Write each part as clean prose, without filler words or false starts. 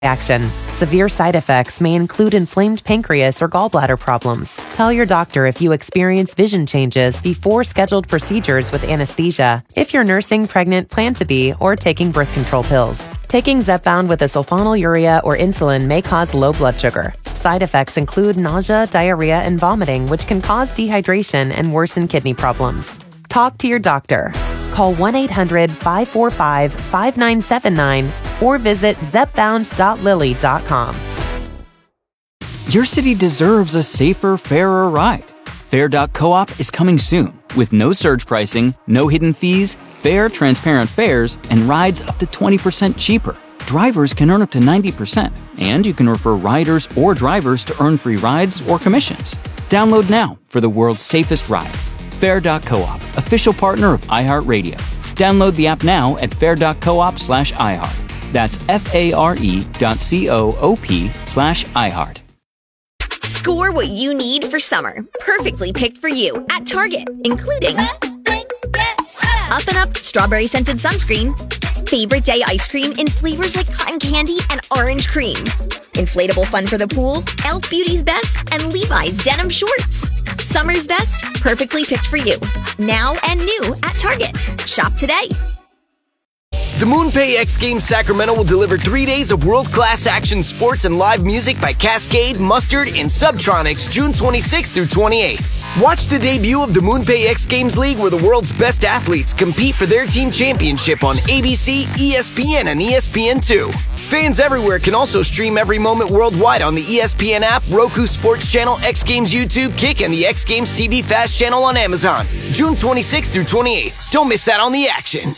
reaction. Severe side effects may include inflamed pancreas or gallbladder problems. Tell your doctor if you experience vision changes before scheduled procedures with anesthesia, if you're nursing, pregnant, plan to be, or taking birth control pills. Taking Zepbound with a sulfonylurea or insulin may cause low blood sugar. Side effects include nausea, diarrhea, and vomiting, which can cause dehydration and worsen kidney problems. Talk to your doctor. Call 1-800-545-5979 or visit zepbound.lilly.com. Your city deserves a safer, fairer ride. Fair.coop is coming soon with no surge pricing, no hidden fees, fair, transparent fares, and rides up to 20% cheaper. Drivers can earn up to 90%, and you can refer riders or drivers to earn free rides or commissions. Download now for the world's safest ride. Fair.coop, official partner of iHeartRadio. Download the app now at fair.coop/iHeart. That's FARE.coop/iHeart. Score what you need for summer. Perfectly picked for you at Target, including Up and Up strawberry scented sunscreen, favorite day ice cream in flavors like cotton candy and orange cream, inflatable fun for the pool, Elf Beauty's Best, and Levi's denim shorts. Summer's best, perfectly picked for you. Now and new at Target. Shop today. The MoonPay X Games Sacramento will deliver 3 days of world-class action sports and live music by Cascade, Mustard, and Subtronics June 26th through 28th. Watch the debut of the MoonPay X Games League where the world's best athletes compete for their team championship on ABC, ESPN, and ESPN2. Fans everywhere can also stream every moment worldwide on the ESPN app, Roku Sports Channel, X Games YouTube, Kick, and the X Games TV Fast channel on Amazon. June 26th through 28th. Don't miss out on the action.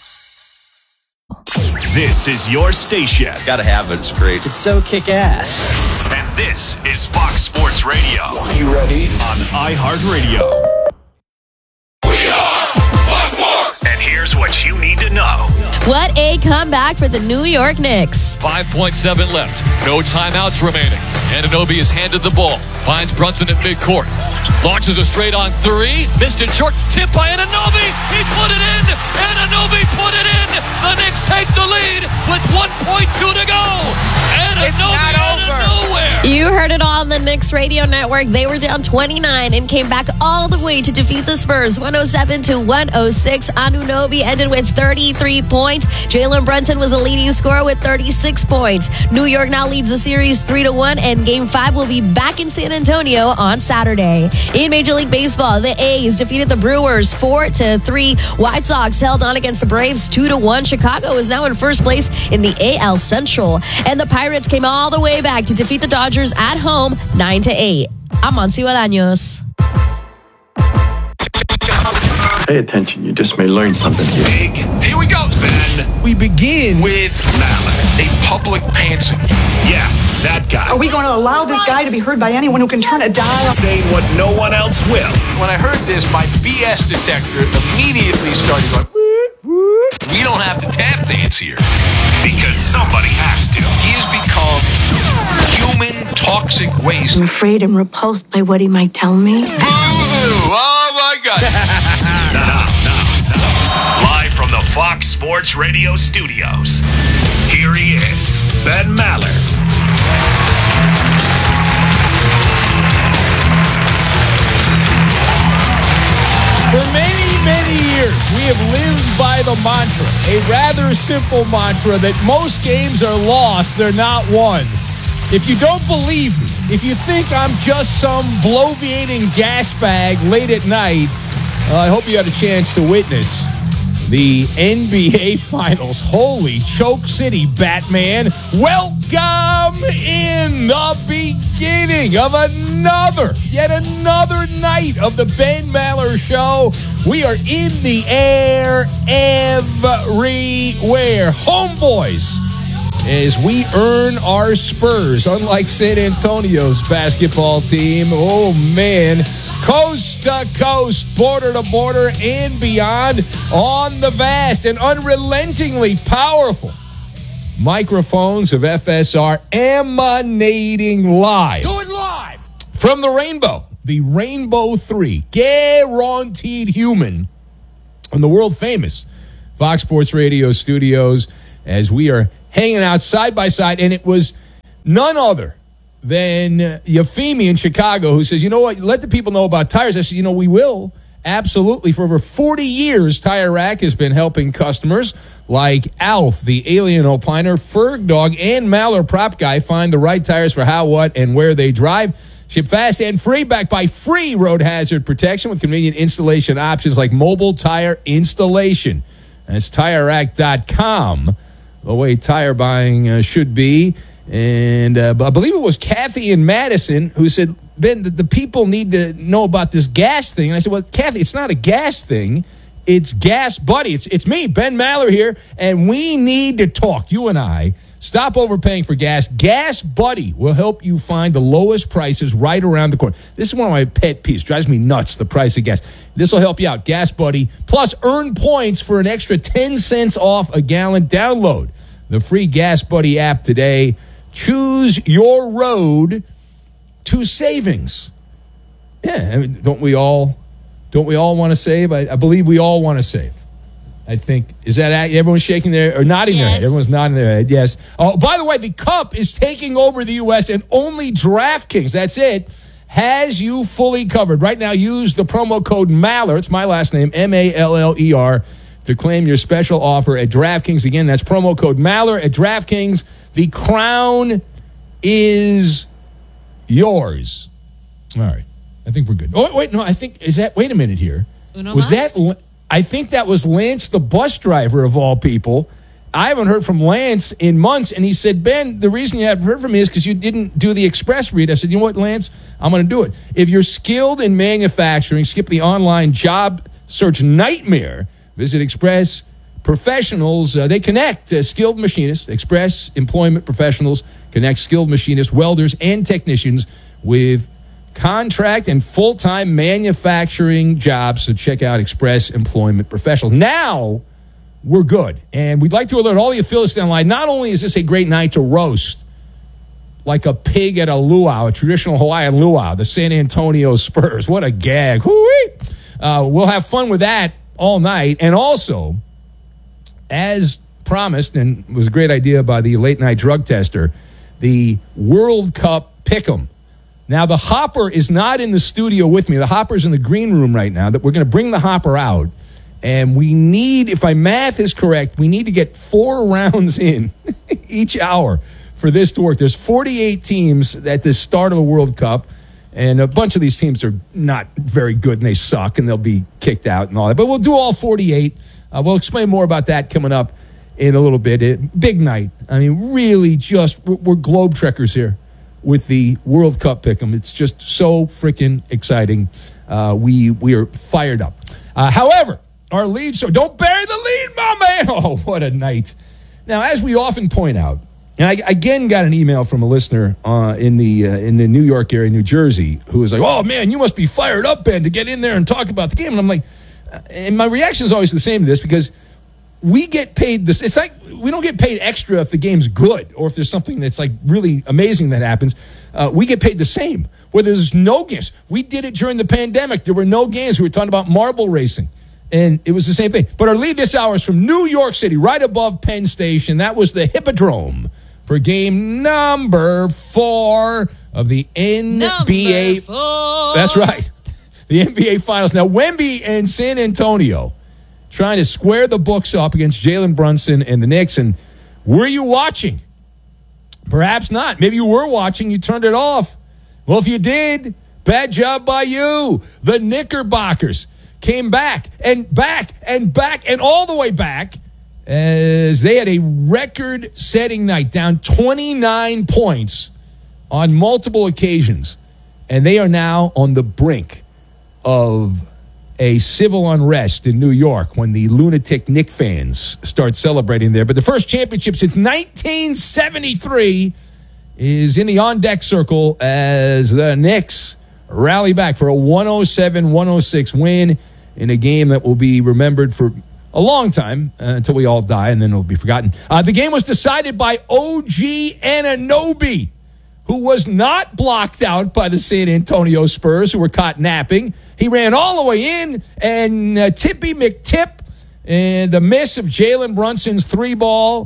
This is your station. Gotta have it. It's great. It's so kick-ass. And this is Fox Sports Radio. You ready? On iHeartRadio. We are Fox Sports! And here's what you need to know. What a comeback for the New York Knicks. 5.7 left. No timeouts remaining. Anunoby is handed the ball. Finds Brunson at midcourt. Launches a straight on three. Missed it short. Tip by Anunoby. He put it in. Anunoby put it in. The Knicks take the lead with 1.2 to go. Anunoby it's not over. Nowhere. You heard it all on the Knicks radio network. They were down 29 and came back all the way to defeat the Spurs 107-106. Anunoby ended with 33 points. Jalen Brunson was a leading scorer with 36 points. New York now leads the series 3-1, and Game 5 will be back in San Antonio on Saturday. In Major League Baseball, the A's defeated the Brewers 4-3. White Sox held on against the Braves 2-1. Chicago is now in first place in the AL Central. And the Pirates came all the way back to defeat the Dodgers at home 9-8. I'm Monty Bolaños. Pay attention, you just may learn something here. Big. Here we go, Ben. We begin With Mallett. a public pantsing. Yeah, that guy. Are we going to allow this guy to be heard by anyone who can turn a dial? Saying what no one else will. When I heard this, my BS detector immediately started going, we don't have to tap dance here. Because somebody has to. He has become human toxic waste. I'm afraid I'm repulsed by what he might tell me. Boo! Oh my God. Now. Live from the Fox Sports Radio studios, here he is, Ben Maller. For many years, we have lived by the mantra, a rather simple mantra that most games are lost, they're not won. If you don't believe me, if you think I'm just some bloviating gas bag late at night, I hope you had a chance to witness the NBA Finals. Holy choke city, Batman. Welcome in the beginning of yet another night of the Ben Maller Show. We are in the air everywhere. Homeboys, as we earn our spurs, unlike San Antonio's basketball team. Oh, man. Coast to coast, border to border, and beyond on the vast and unrelentingly powerful microphones of FSR emanating live. Do it live! From the Rainbow 3, guaranteed human, on the world-famous Fox Sports Radio studios as we are hanging out side by side. And it was none other than Yafimi in Chicago, who says, you know what, let the people know about tires. I said, we will. Absolutely. For over 40 years, Tire Rack has been helping customers like Alf, the Alien Opiner, Ferg Dog, and Maller Prop Guy find the right tires for how, what, and where they drive. Ship fast and free, backed by free road hazard protection with convenient installation options like mobile tire installation. That's TireRack.com, the way tire buying should be. And I believe it was Kathy in Madison who said, Ben, the people need to know about this gas thing. And I said, well, Kathy, it's not a gas thing. It's Gas Buddy. It's me, Ben Maller here, and we need to talk, you and I. Stop overpaying for gas. Gas Buddy will help you find the lowest prices right around the corner. This is one of my pet peeves. Drives me nuts, the price of gas. This will help you out. Gas Buddy. Plus, earn points for an extra 10 cents off a gallon. Download the free Gas Buddy app today. Choose your road to savings. Yeah, I mean, don't we all want to save? I believe we all want to save. I think, is that everyone's shaking their or nodding their head? Everyone's nodding their head. Yes. Oh, by the way, the Cup is taking over the U.S. and only DraftKings, that's it, has you fully covered. Right now, use the promo code Maller. It's my last name, Maller, to claim your special offer at DraftKings. Again, that's promo code Maller at DraftKings. The crown is yours. All right. I think we're good. Oh, wait, no, wait a minute here. I think that was Lance, the bus driver of all people. I haven't heard from Lance in months, and he said, Ben, the reason you haven't heard from me is because you didn't do the express read. I said, you know what, Lance? I'm going to do it. If you're skilled in manufacturing, skip the online job search nightmare. Visit Express Professionals. They connect skilled machinists. Express Employment Professionals connect skilled machinists, welders, and technicians with contract and full-time manufacturing jobs. So check out Express Employment Professionals. Now we're good. And we'd like to alert all the affiliates online. Not only is this a great night to roast like a pig at a luau, a traditional Hawaiian luau, the San Antonio Spurs. What a gag. We'll have fun with that all night. And also, as promised, and it was a great idea by the late-night drug tester, the World Cup Pick'em. Now, the Hopper is not in the studio with me. The Hopper's in the green room right now. That we're going to bring the Hopper out. And we need, if my math is correct, we need to get 4 rounds in each hour for this to work. There's 48 teams at the start of the World Cup. And a bunch of these teams are not very good, and they suck, and they'll be kicked out and all that. But we'll do all 48. We'll explain more about that coming up in a little bit. Big night. I mean, really we're globe trekkers here with the World Cup Pick'em. It's just so freaking exciting. We are fired up. However, our lead, so don't bury the lead, my man. Oh, what a night. Now, as we often point out, and I again got an email from a listener in the New York area, New Jersey, who was like, oh, man, you must be fired up, Ben, to get in there and talk about the game. And I'm like, and my reaction is always the same to this because we get paid this. It's like we don't get paid extra if the game's good or if there's something that's like really amazing that happens. We get paid the same where there's no games. We did it during the pandemic. There were no games. We were talking about marble racing, and it was the same thing. But our lead this hour is from New York City, right above Penn Station. That was the Hippodrome for game number 4 of the NBA. That's right. The NBA Finals. Now, Wemby and San Antonio trying to square the books up against Jalen Brunson and the Knicks. And were you watching? Perhaps not. Maybe you were watching. You turned it off. Well, if you did, bad job by you. The Knickerbockers came back and back and back and all the way back as they had a record-setting night, down 29 points on multiple occasions. And they are now on the brink of a civil unrest in New York when the lunatic Knick fans start celebrating there. But the first championship since 1973 is in the on-deck circle as the Knicks rally back for a 107-106 win in a game that will be remembered for a long time until we all die, and then it'll be forgotten. The game was decided by OG Anunoby, who was not blocked out by the San Antonio Spurs, who were caught napping. He ran all the way in, and Tippy McTip and the miss of Jalen Brunson's 3-ball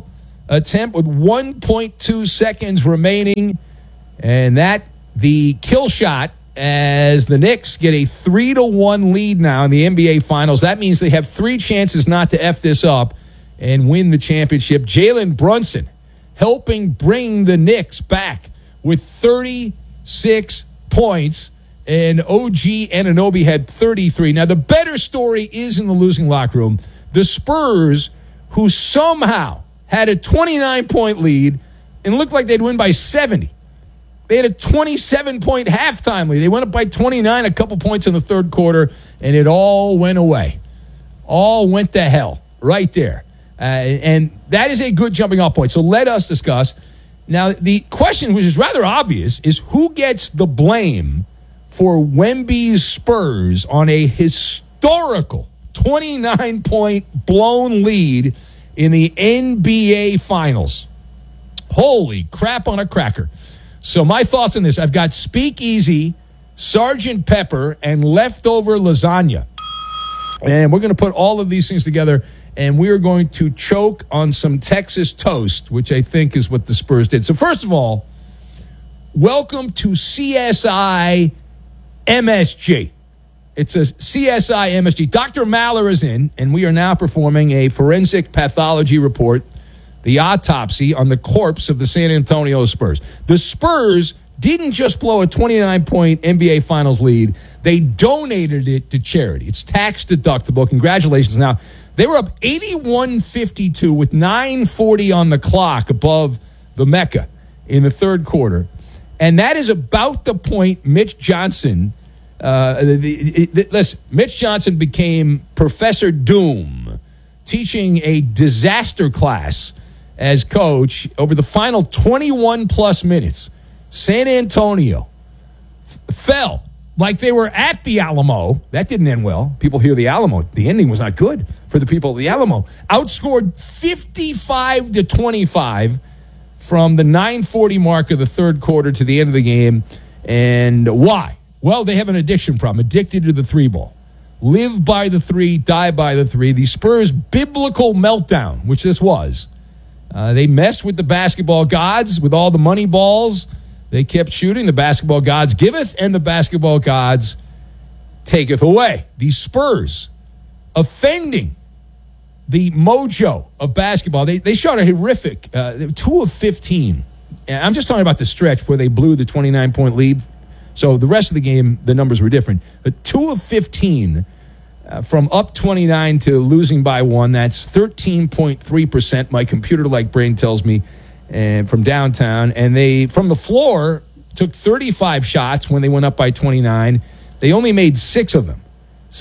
attempt with 1.2 seconds remaining. And that, the kill shot, as the Knicks get a 3-1 lead now in the NBA Finals. That means they have 3 chances not to F this up and win the championship. Jalen Brunson helping bring the Knicks back with 36 points, and OG Anunoby had 33. Now, the better story is in the losing locker room. The Spurs, who somehow had a 29-point lead and looked like they'd win by 70. They had a 27-point halftime lead. They went up by 29, a couple points in the third quarter, and it all went away. All went to hell right there. And that is a good jumping off point. So let us discuss. Now, the question, which is rather obvious, is who gets the blame for Wemby's Spurs on a historical 29-point blown lead in the NBA Finals? Holy crap on a cracker. So my thoughts on this, I've got Speakeasy, Sgt. Pepper, and leftover lasagna. And we're going to put all of these things together, and we are going to choke on some Texas toast, which I think is what the Spurs did. So first of all, welcome to CSI MSG. It's a CSI MSG. Dr. Maller is in, and we are now performing a forensic pathology report, the autopsy on the corpse of the San Antonio Spurs. The Spurs didn't just blow a 29-point NBA Finals lead. They donated it to charity. It's tax deductible. Congratulations. Now, they were up 81-52 with 9:40 on the clock above the Mecca in the third quarter. And that is about the point Mitch Johnson, Mitch Johnson became Professor Doom, teaching a disaster class as coach over the final 21-plus minutes. San Antonio fell like they were at the Alamo. That didn't end well. People hear the Alamo. The ending was not good for the people of the Alamo. Outscored 55-25 from the 9:40 mark of the third quarter to the end of the game. And why? Well, they have an addiction problem, addicted to the 3-ball. Live by the 3, die by the 3. The Spurs' biblical meltdown, which this was. They messed with the basketball gods with all the money balls. They kept shooting. The basketball gods giveth, and the basketball gods taketh away. The Spurs offending the mojo of basketball. They shot a horrific 2 of 15. I'm just talking about the stretch where they blew the 29-point lead. So the rest of the game, the numbers were different. But 2 of 15 from up 29 to losing by 1. That's 13.3%. My computer-like brain tells me. And from downtown, and they, from the floor, took 35 shots when they went up by 29. They only made 6 of them.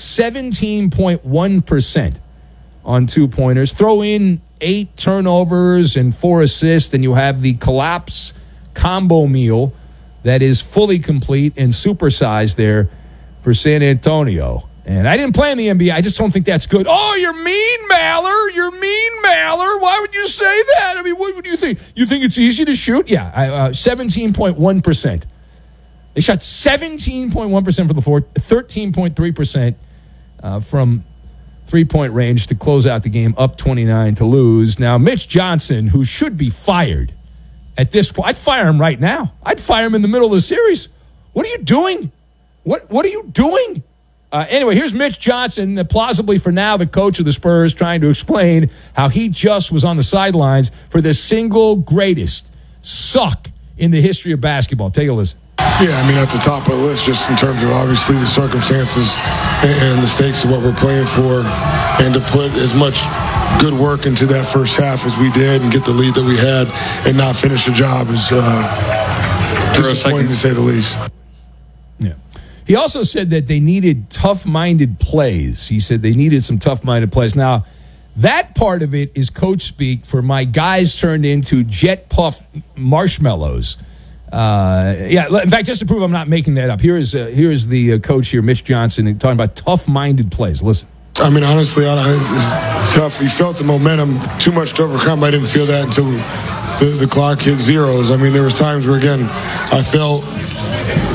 17.1% on 2-pointers. Throw in 8 turnovers and 4 assists, and you have the collapse combo meal that is fully complete and supersized there for San Antonio. And I didn't play in the NBA. I just don't think that's good. Oh, you're mean, Maller. You're mean, Maller. Why would you say that? I mean, what would you think? You think it's easy to shoot? Yeah, 17.1%. They shot 17.1% from the floor, 13.3% from three-point range to close out the game, up 29 to lose. Now, Mitch Johnson, who should be fired at this point, I'd fire him right now. I'd fire him in the middle of the series. What are you doing? What are you doing? Anyway, here's Mitch Johnson, plausibly for now the coach of the Spurs, trying to explain how he just was on the sidelines for the single greatest suck in the history of basketball. Take a listen. Yeah, I mean, at the top of the list, just in terms of obviously the circumstances and the stakes of what we're playing for, and to put as much good work into that first half as we did and get the lead that we had and not finish the job is disappointing to say the least. Yeah. He also said that they needed tough-minded plays. He said they needed some tough-minded plays. Now, that part of it is coach speak for my guys turned into jet puff marshmallows. In fact, just to prove I'm not making that up, here is the coach here, Mitch Johnson, talking about tough-minded plays. Listen. I mean, honestly, it's tough. We felt the momentum too much to overcome. I didn't feel that until the clock hit zeros. I mean, there was times where, again, I felt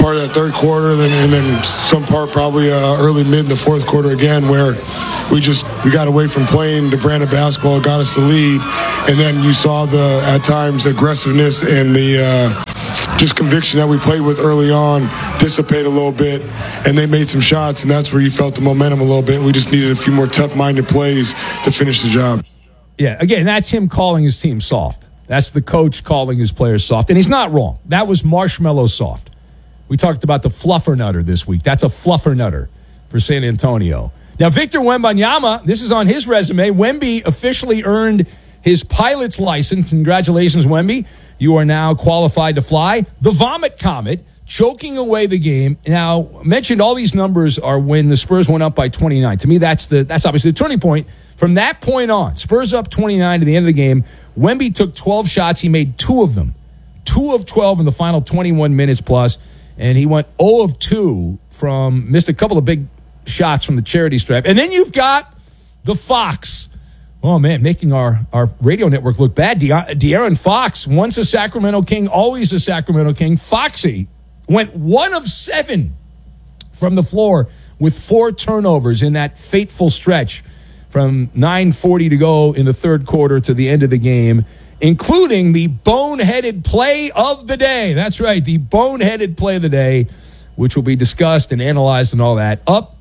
part of that third quarter, and then some part probably early mid in the fourth quarter again, where we got away from playing the brand of basketball, got us the lead, and then you saw at times aggressiveness and the just conviction that we played with early on dissipate a little bit, and they made some shots, and that's where you felt the momentum a little bit. We just needed a few more tough-minded plays to finish the job. Yeah, again, that's him calling his team soft. That's the coach calling his players soft, and he's not wrong. That was marshmallow soft. We talked about the fluffernutter this week. That's a fluffernutter for San Antonio. Now, Victor Wembanyama, this is on his resume. Wemby officially earned his pilot's license. Congratulations, Wemby. You are now qualified to fly. The Vomit Comet, choking away the game. Now, mentioned all these numbers are when the Spurs went up by 29. To me, that's obviously the turning point. From that point on, Spurs up 29 to the end of the game. Wemby took 12 shots. He made 2 of them. 2 of 12 in the final 21 minutes plus. And he went 0 of 2 missed a couple of big shots from the charity stripe. And then you've got the Fox. Oh, man, making our radio network look bad. De'Aaron Fox, once a Sacramento King, always a Sacramento King. Foxy went 1 of 7 from the floor with 4 turnovers in that fateful stretch from 9:40 to go in the third quarter to the end of the game, including the boneheaded play of the day. That's right, the boneheaded play of the day, which will be discussed and analyzed and all that. Up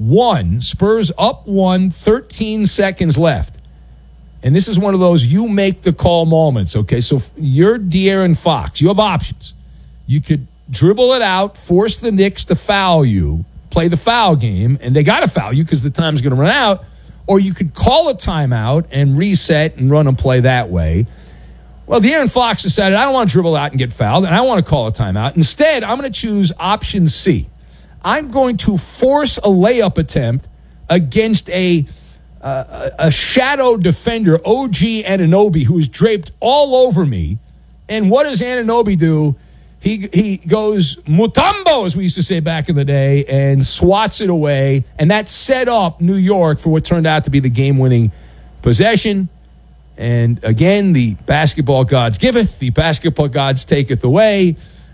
1, Spurs up 1, 13 seconds left. And this is one of those you make the call moments, okay? So you're De'Aaron Fox. You have options. You could dribble it out, force the Knicks to foul you, play the foul game, and they got to foul you because the time's going to run out, or you could call a timeout and reset and run a play that way. Well, De'Aaron Fox decided, I don't want to dribble out and get fouled, and I want to call a timeout. Instead, I'm going to choose option C. I'm going to force a layup attempt against a shadow defender, OG Anunoby, who is draped all over me. And what does Anunoby do? He goes Mutombo, as we used to say back in the day, and swats it away. And that set up New York for what turned out to be the game-winning possession. And again, the basketball gods giveth, the basketball gods taketh away.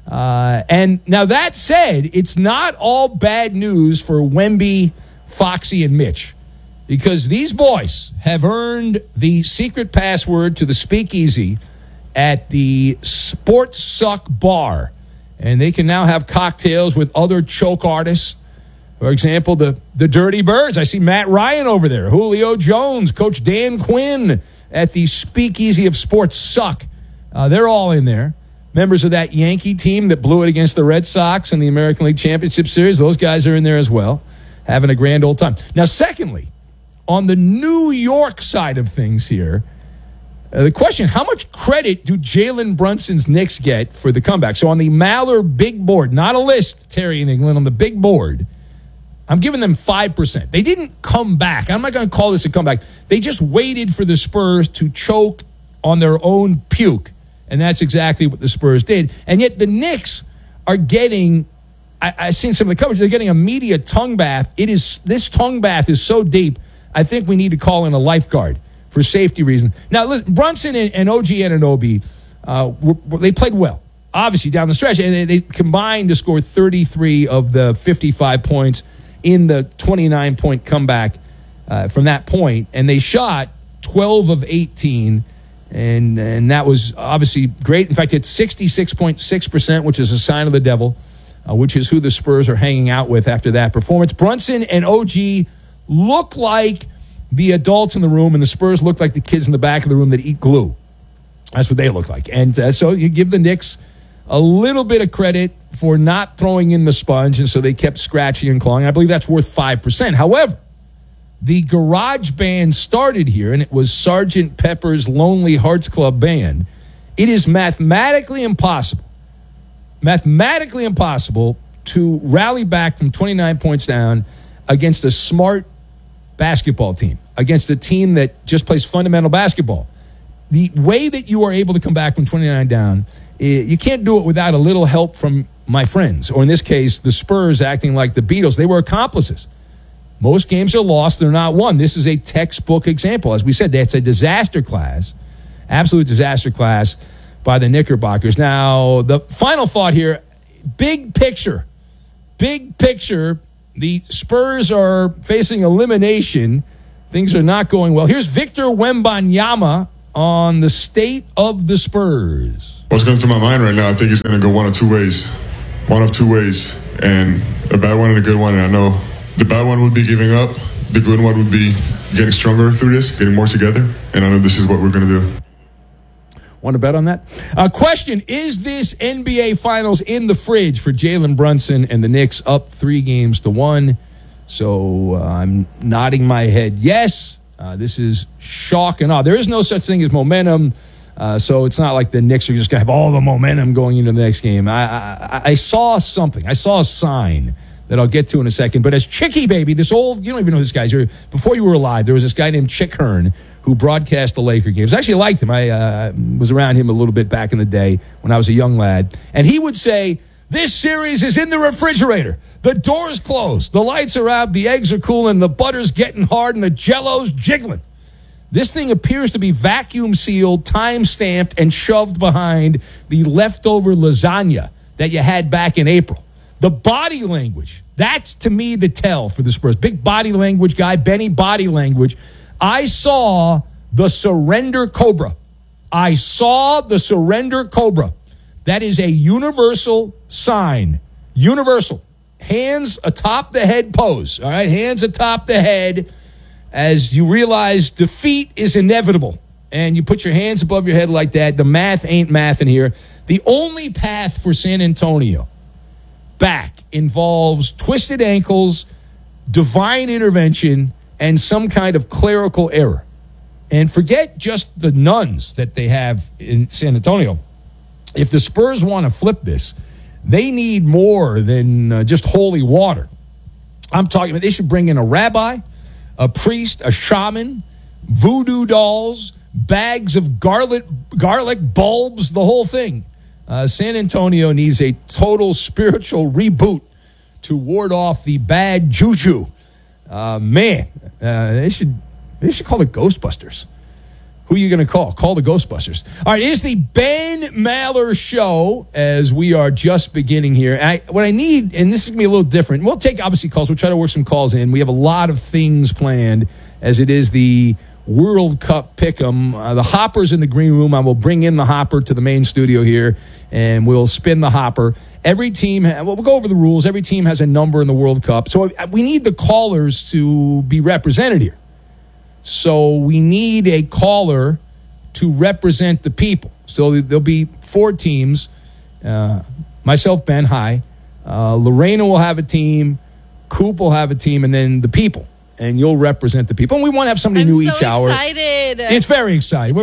And now that said, it's not all bad news for Wemby, Foxy, and Mitch, because these boys have earned the secret password to the speakeasy at the Sports Suck Bar, and they can now have cocktails with other choke artists. For example, the Dirty Birds. I see Matt Ryan over there, Julio Jones, Coach Dan Quinn at the Speakeasy of Sports Suck. They're all in there. Members of that Yankee team that blew it against the Red Sox in the American League Championship Series, those guys are in there as well, having a grand old time. Now, secondly, on the New York side of things here, the question, how much credit do Jalen Brunson's Knicks get for the comeback? So on the Maller big board, not a list, Terry in England, on the big board, I'm giving them 5%. They didn't come back. I'm not going to call this a comeback. They just waited for the Spurs to choke on their own puke, and that's exactly what the Spurs did. And yet the Knicks are getting, I've seen some of the coverage, they're getting a media tongue bath. This tongue bath is so deep, I think we need to call in a lifeguard for safety reasons. Now, listen, Brunson and OG Anunoby, they played well, obviously, down the stretch. And they combined to score 33 of the 55 points in the 29-point comeback from that point. And they shot 12 of 18, and that was obviously great. In fact, it's 66.6%, which is a sign of the devil, which is who the Spurs are hanging out with after that performance. Brunson and OG look like the adults in the room, and the Spurs look like the kids in the back of the room that eat glue. That's what they look like. And so you give the Knicks a little bit of credit for not throwing in the sponge, and so they kept scratching and clawing. I believe that's worth 5%. However, the garage band started here, and it was Sgt. Pepper's Lonely Hearts Club Band. It is mathematically impossible to rally back from 29 points down against a smart basketball team, against a team that just plays fundamental basketball. The way that you are able to come back from 29 down, you can't do it without a little help from my friends, or in this case, the Spurs acting like the Beatles. They were accomplices. Most games are lost, they're not won. This is a textbook example. As we said, that's a disaster class, absolute disaster class by the Knickerbockers. Now, the final thought here, big picture, the Spurs are facing elimination. Things are not going well. Here's Victor Wembanyama on the state of the Spurs. What's going through my mind right now, I think it's going to go one of two ways. And a bad one and a good one. And I know the bad one would be giving up. The good one would be getting stronger through this, getting more together. And I know this is what we're going to do. Want to bet on that? Question, is this NBA Finals in the fridge for Jalen Brunson and the Knicks up 3-1? So I'm nodding my head yes. This is shock and awe. There is no such thing as momentum, so it's not like the Knicks are just going to have all the momentum going into the next game. I saw something. I saw a sign that I'll get to in a second. But as Chicky Baby, this old, you don't even know who this guy is. Before you were alive, there was this guy named Chick Hearn who broadcast the Laker games. I actually liked him. I was around him a little bit back in the day when I was a young lad. And he would say, this series is in the refrigerator. The door's closed. The lights are out. The eggs are cooling. The butter's getting hard. And the Jell-O's jiggling. This thing appears to be vacuum sealed, time stamped, and shoved behind the leftover lasagna that you had back in April. The body language, that's to me the tell for the Spurs. Big body language guy, Benny Body Language. I saw the Surrender Cobra. That is a universal sign. Universal. Hands atop the head pose. All right, hands atop the head as you realize defeat is inevitable. And you put your hands above your head like that. The math ain't mathing here. The only path for San Antonio back involves twisted ankles, divine intervention, and some kind of clerical error. And forget just the nuns that they have in San Antonio. If the Spurs want to flip this, they need more than just holy water. I'm talking about they should bring in a rabbi, a priest, a shaman, voodoo dolls, bags of garlic bulbs, the whole thing. San Antonio needs a total spiritual reboot to ward off the bad juju. They should call the Ghostbusters. Who are you going to call? Call the Ghostbusters. All right, it is the Ben Maller Show as we are just beginning here. What I need, and this is going to be a little different, we'll take, obviously, calls. We'll try to work some calls in. We have a lot of things planned as it is the World Cup Pick'em. The Hopper's in the green room. I will bring in the Hopper to the main studio here, and we'll spin the Hopper. Every team, we'll go over the rules. Every team has a number in the World Cup. So we need the callers to be represented here. So we need a caller to represent the people. So there'll be 4 teams. Myself, Ben, hi. Lorena will have a team. Coop will have a team. And then the people. And you'll represent the people. And we want to have somebody new each hour. I'm so excited. It's very exciting.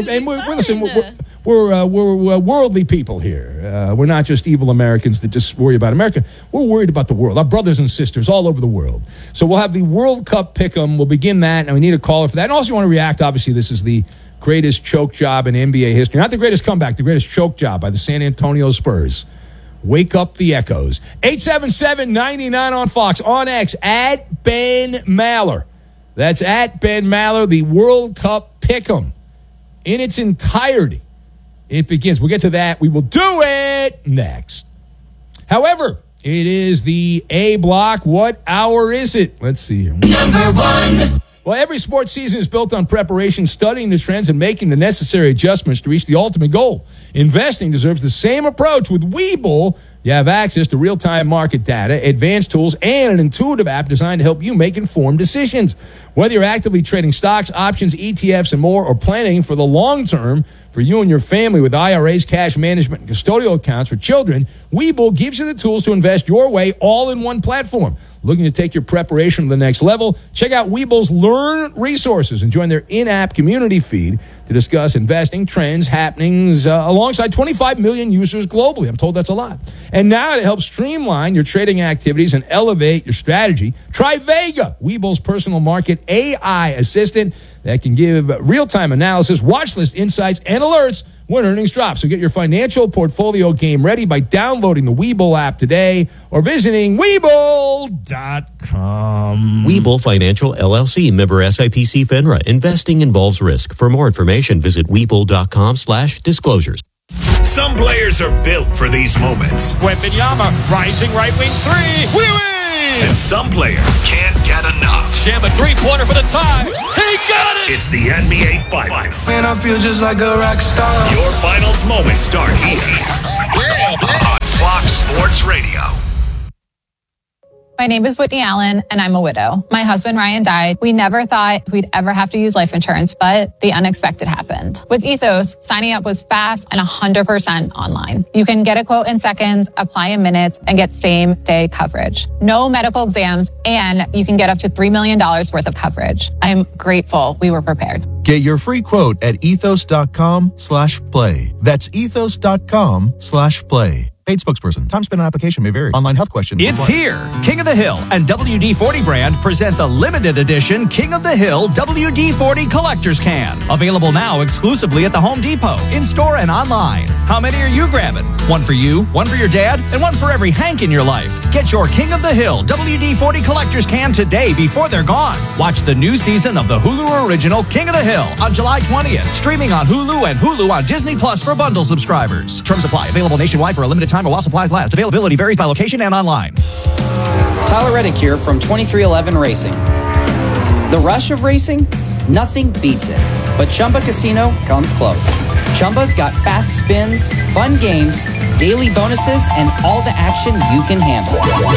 We're worldly people here. We're not just evil Americans that just worry about America. We're worried about the world. Our brothers and sisters all over the world. So we'll have the World Cup Pick'em. We'll begin that, and we need a caller for that. And also, you want to react. Obviously, this is the greatest choke job in NBA history. Not the greatest comeback, the greatest choke job by the San Antonio Spurs. Wake up the echoes. 877-99 on Fox. On X, at Ben Maller. That's at Ben Maller, the World Cup Pick'em. In its entirety, it begins. We'll get to that. We will do it next. However, it is the A block. What hour is it? Let's see here. Number 1. Well, every sports season is built on preparation, studying the trends, and making the necessary adjustments to reach the ultimate goal. Investing deserves the same approach. With Webull, you have access to real-time market data, advanced tools, and an intuitive app designed to help you make informed decisions. Whether you're actively trading stocks, options, ETFs, and more, or planning for the long term for you and your family with IRAs, cash management, and custodial accounts for children, Webull gives you the tools to invest your way all in one platform. Looking to take your preparation to the next level? Check out Webull's Learn resources and join their in-app community feed to discuss investing trends, happenings, alongside 25 million users globally. I'm told that's a lot. And now to help streamline your trading activities and elevate your strategy, try Vega, Webull's personal market AI assistant that can give real-time analysis, watch list insights, and alerts when earnings drop. So get your financial portfolio game ready by downloading the Webull app today or visiting Webull.com. Webull Financial LLC, member SIPC FINRA. Investing involves risk. For more information, visit Webull.com/disclosures. Some players are built for these moments. Wembanyama, rising right wing three. We win! And some players can't get enough. Jam a three-pointer for the tie. He got it! It's the NBA Finals. Man, I feel just like a rock star. Your finals moments start here on Fox Sports Radio. My name is Whitney Allen, and I'm a widow. My husband, Ryan, died. We never thought we'd ever have to use life insurance, but the unexpected happened. With Ethos, signing up was fast and 100% online. You can get a quote in seconds, apply in minutes, and get same-day coverage. No medical exams, and you can get up to $3 million worth of coverage. I'm grateful we were prepared. Get your free quote at ethos.com/play. That's ethos.com/play. Paid spokesperson. Time spent on application may vary. Online health questions. It's here. King of the Hill and WD-40 brand present the limited edition King of the Hill WD-40 Collector's Can. Available now exclusively at the Home Depot, in-store and online. How many are you grabbing? One for you, one for your dad, and one for every Hank in your life. Get your King of the Hill WD-40 Collector's Can today before they're gone. Watch the new season of the Hulu original King of the Hill on July 20th. Streaming on Hulu and Hulu on Disney Plus for bundle subscribers. Terms apply. Available nationwide for a limited time or while supplies last. Availability varies by location and online. Tyler Reddick here from 2311 Racing. The rush of racing? Nothing beats it. But Chumba Casino comes close. Chumba's got fast spins, fun games, daily bonuses, and all the action you can handle.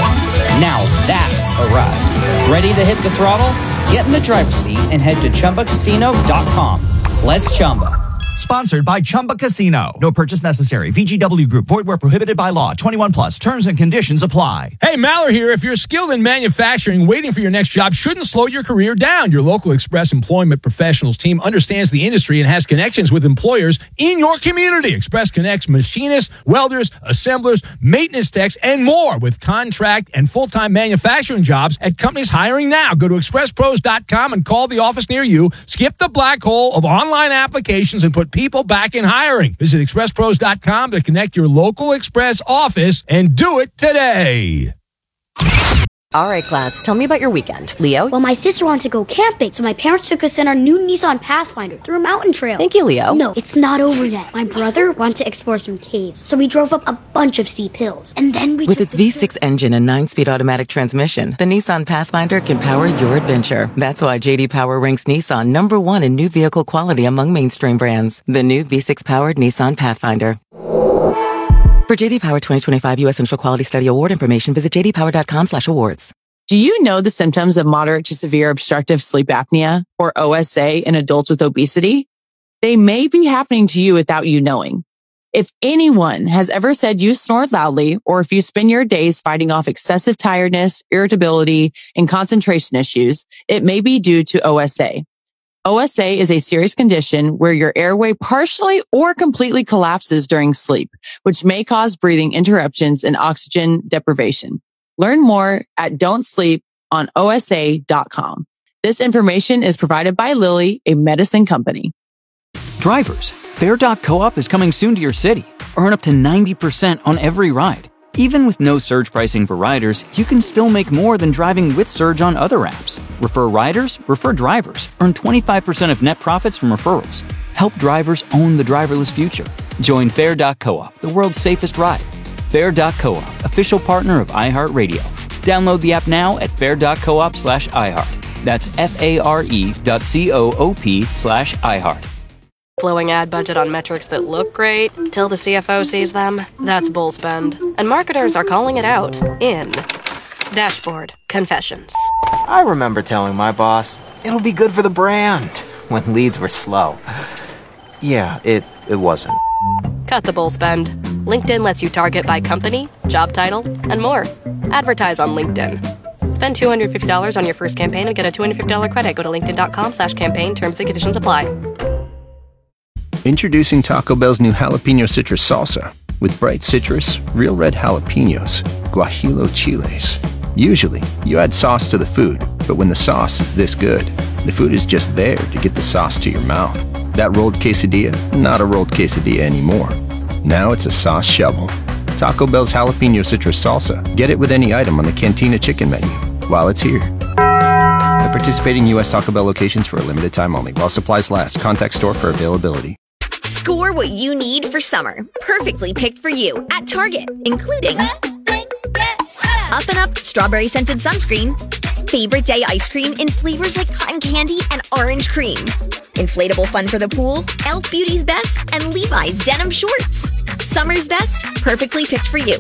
Now that's a ride. Ready to hit the throttle? Get in the driver's seat and head to ChumbaCasino.com. Let's Chumba. Sponsored by Chumba Casino. No purchase necessary. VGW Group. Void where prohibited by law. 21 plus. Terms and conditions apply. Hey, Mallory here. If you're skilled in manufacturing, waiting for your next job shouldn't slow your career down. Your local Express Employment Professionals team understands the industry and has connections with employers in your community. Express connects machinists, welders, assemblers, maintenance techs, and more with contract and full-time manufacturing jobs at companies hiring now. Go to expresspros.com and call the office near you. Skip the black hole of online applications and put people back in hiring. Visit expresspros.com to connect your local Express office and do it today. All right, class, tell me about your weekend. Leo? Well, my sister wanted to go camping, so my parents took us in our new Nissan Pathfinder through a mountain trail. Thank you, Leo. No, it's not over yet. My brother wanted to explore some caves, so we drove up a bunch of steep hills. And then we With its V6 engine and 9-speed automatic transmission, the Nissan Pathfinder can power your adventure. That's why J.D. Power ranks Nissan #1 in new vehicle quality among mainstream brands. The new V6-powered Nissan Pathfinder. For J.D. Power 2025 U.S. Central Quality Study Award information, visit jdpower.com/awards. Do you know the symptoms of moderate to severe obstructive sleep apnea, or OSA, in adults with obesity? They may be happening to you without you knowing. If anyone has ever said you snore loudly, or if you spend your days fighting off excessive tiredness, irritability, and concentration issues, it may be due to OSA. OSA is a serious condition where your airway partially or completely collapses during sleep, which may cause breathing interruptions and oxygen deprivation. Learn more at don'tsleeponosa.com. This information is provided by Lilly, a medicine company. Drivers, Fair.coop is coming soon to your city. Earn up to 90% on every ride. Even with no surge pricing for riders, you can still make more than driving with Surge on other apps. Refer riders, refer drivers. Earn 25% of net profits from referrals. Help drivers own the driverless future. Join Fair.coop, the world's safest ride. Fair.coop, official partner of iHeartRadio. Download the app now at fair.coop/iHeart. That's FARE.coop/iHeart. Blowing ad budget on metrics that look great till the CFO sees them. That's bull spend. And marketers are calling it out in Dashboard Confessions. I remember telling my boss, it'll be good for the brand, when leads were slow. Yeah, it wasn't. Cut the bull spend. LinkedIn lets you target by company, job title, and more. Advertise on LinkedIn. Spend $250 on your first campaign and get a $250 credit. Go to linkedin.com/campaign. Terms and conditions apply. Introducing Taco Bell's new jalapeno citrus salsa with bright citrus, real red jalapenos, guajillo chiles. Usually, you add sauce to the food, but when the sauce is this good, the food is just there to get the sauce to your mouth. That rolled quesadilla, not a rolled quesadilla anymore. Now it's a sauce shovel. Taco Bell's jalapeno citrus salsa. Get it with any item on the Cantina chicken menu while it's here. At participating U.S. Taco Bell locations for a limited time only. While supplies last. Contact store for availability. Score what you need for summer. Perfectly picked for you at Target, including Up and Up strawberry scented sunscreen, favorite day ice cream in flavors like cotton candy and orange cream, inflatable fun for the pool, Elf Beauty's Best, and Levi's denim shorts. Summer's best, perfectly picked for you